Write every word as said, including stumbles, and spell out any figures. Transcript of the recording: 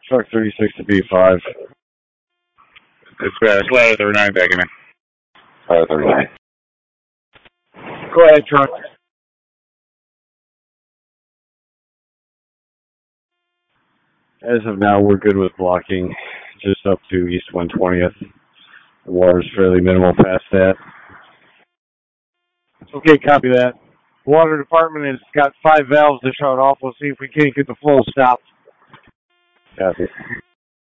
Truck thirty-six to B five. It's uh, it's ladder thirty-nine back in there. Ladder thirty-nine. Go ahead, truck. As of now, we're good with blocking just up to East one twentieth. The water's fairly minimal past that. Okay, copy that. Water department has got five valves to shut off. We'll see if we can't get the flow stopped. Copy.